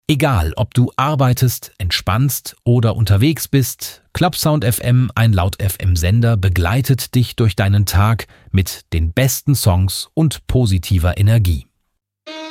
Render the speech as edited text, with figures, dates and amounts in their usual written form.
Egal, ob du arbeitest, entspannst oder unterwegs bist, Clubsound FM, ein Laut-FM-Sender, begleitet dich durch deinen Tag mit den besten Songs und positiver Energie.